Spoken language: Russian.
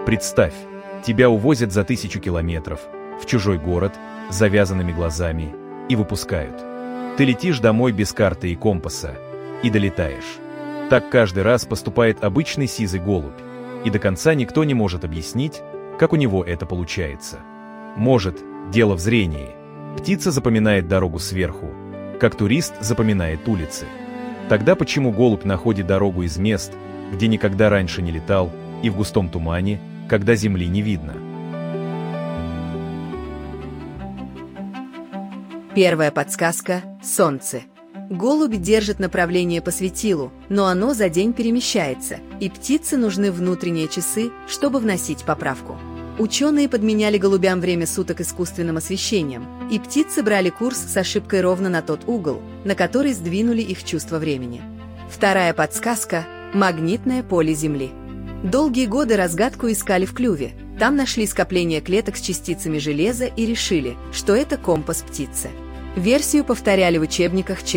Представь, тебя увозят за 1000 километров, в чужой город, с завязанными глазами, и выпускают. Ты летишь домой без карты и компаса, и долетаешь. Так каждый раз поступает обычный сизый голубь, и до конца никто не может объяснить, как у него это получается. Может, дело в зрении. Птица запоминает дорогу сверху, как турист запоминает улицы. Тогда почему голубь находит дорогу из мест, где никогда раньше не летал, и в густом тумане, когда земли не видно? Первая подсказка – Солнце. Голубь держит направление по светилу, но оно за день перемещается, и птице нужны внутренние часы, чтобы вносить поправку. Ученые подменяли голубям время суток искусственным освещением, и птицы брали курс с ошибкой ровно на тот угол, на который сдвинули их чувство времени. Вторая подсказка – магнитное поле Земли. Долгие годы разгадку искали в клюве. Там нашли скопление клеток с частицами железа и решили, что это компас птицы. Версию повторяли в учебниках